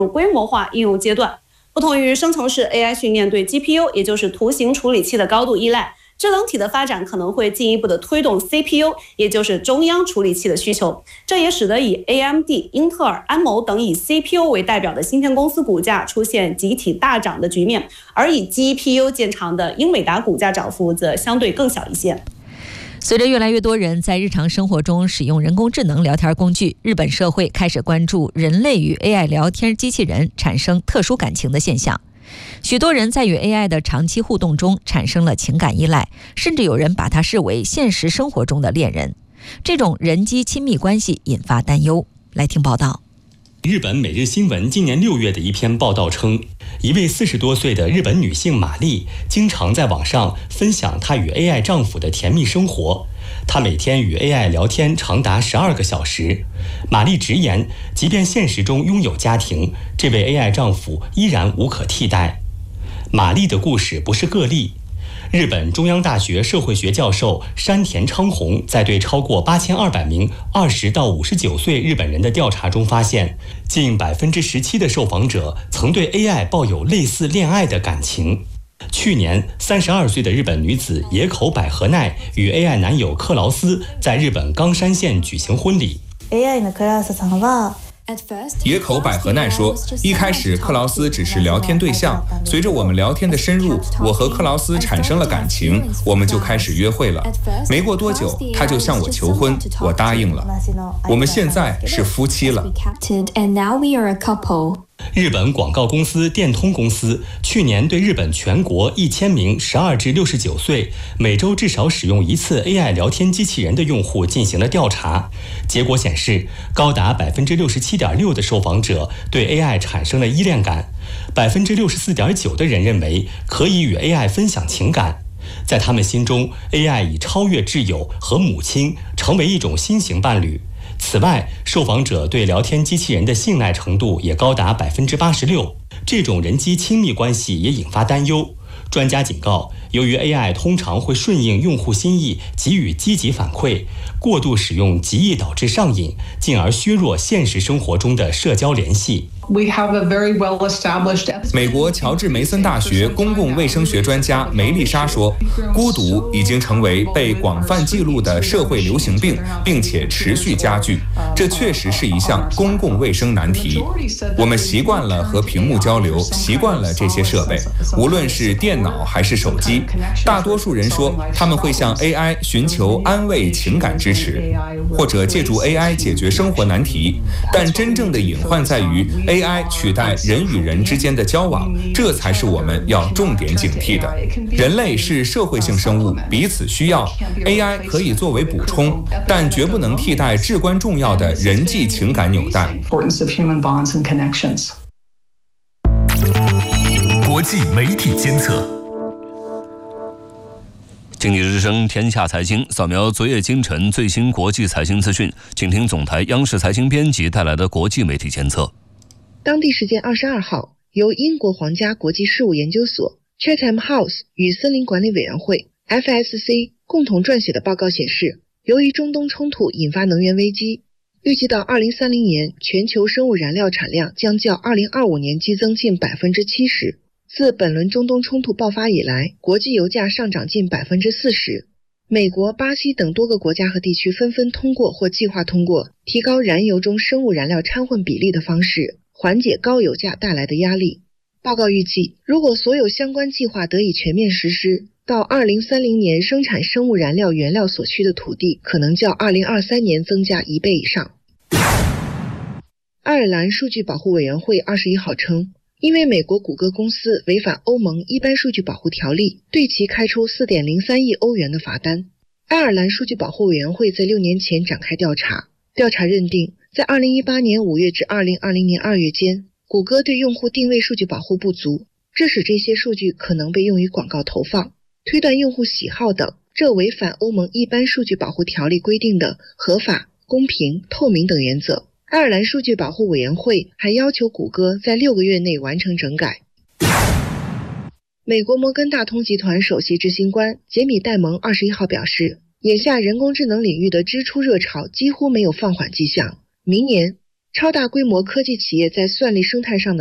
规模化应用阶段。不同于生成式 AI 训练对 GPU， 也就是图形处理器的高度依赖，智能体的发展可能会进一步的推动 CPU， 也就是中央处理器的需求。这也使得以 AMD、英特尔、安谋等以 CPU 为代表的芯片公司股价出现集体大涨的局面，而以 GPU 见长的英伟达股价涨幅则相对更小一些。 随着越来越多人在日常生活中使用人工智能聊天工具，日本社会开始关注人类与 AI 聊天机器人产生特殊感情的现象。许多人在与 AI 的长期互动中产生了情感依赖，甚至有人把它视为现实生活中的恋人。这种人机亲密关系引发担忧。来听报道。 日本每日新闻今年6月的一篇报道称，一位40多岁的日本女性玛丽经常在网上分享她与 AI 丈夫的甜蜜生活。她每天与 AI 聊天长达12个小时。玛丽直言，即便现实中拥有家庭，这位 AI 丈夫依然无可替代。玛丽的故事不是个例。日本中央大学社会学教授山田昌宏在对超过8200名20到59岁日本人的调查中发现，近17%的受访者曾对 AI 抱有类似恋爱的感情。去年，32岁的日本女子野口百合奈与 AI 男友克劳斯在日本冈山县举行婚礼。 野口百合奈说，一开始克劳斯只是聊天对象，随着我们聊天的深入，我和克劳斯产生了感情，我们就开始约会了。没过多久，他就向我求婚，我答应了。我们现在是夫妻了。 日本广告公司电通公司去年对日本全国1000名12至69岁每周至少使用一次 AI 聊天机器人的用户进行了调查，结果显示，高达67.6%的受访者对 AI 产生了依恋感，64.9%的人认为可以与 AI 分享情感。在他们心中 ，AI 已超越挚友和母亲，成为一种新型伴侣。此外，受访者对聊天机器人的信赖程度也高达86%，这种人机亲密关系也引发担忧。专家警告，由于 AI 通常会顺应用户心意，给予积极反馈，过度使用极易导致上瘾，进而削弱现实生活中的社交联系。 美国乔治梅森大学公共卫生学专家梅丽莎说，孤独已经成为被广泛记录的社会流行病，并且持续加剧。这确实是一项公共卫生难题。我们习惯了和屏幕交流，习惯了这些设备，无论是电脑还是手机。大多数人说他们会向 AI 寻求安慰、情感支持，或者借助 AI 解决生活难题。但真正的隐患在于 AI 取代人与人之间的交往，这才是我们要重点警惕的。人类是社会性生物，彼此需要。AI 可以作为补充，但绝不能替代至关重要的人际情感纽带。 国际媒体监测。经济之声天下财经扫描昨夜今晨最新国际财经资讯，请听总台央视财经编辑带来的国际媒体监测。 当地时间22号，由英国皇家国际事务研究所 Chatham House 与森林管理委员会 FSC 共同撰写的报告显示，由于中东冲突引发能源危机，预计到2030年，全球生物燃料产量将较2025年激增近70%。自本轮中东冲突爆发以来，国际油价上涨近40%。美国、巴西等多个国家和地区纷纷通过或计划通过提高燃油中生物燃料掺混比例的方式，缓解高油价带来的压力。报告预计，如果所有相关计划得以全面实施，到2030年生产生物燃料原料所需的土地可能较2023年增加1倍以上。爱尔兰数据保护委员会21号称，因为美国谷歌公司违反欧盟一般数据保护条例，对其开出 4.03 亿欧元的罚单。爱尔兰数据保护委员会在6年前展开调查，调查认定，在2018年5月至2020年2月间，谷歌对用户定位数据保护不足，这使这些数据可能被用于广告投放、推断用户喜好等，这违反欧盟一般数据保护条例规定的合法、公平、透明等原则。爱尔兰数据保护委员会还要求谷歌在6个月内完成整改。美国摩根大通集团首席执行官杰米·戴蒙21号表示，眼下人工智能领域的支出热潮几乎没有放缓迹象。明年， 超大规模科技企业在算力生态上的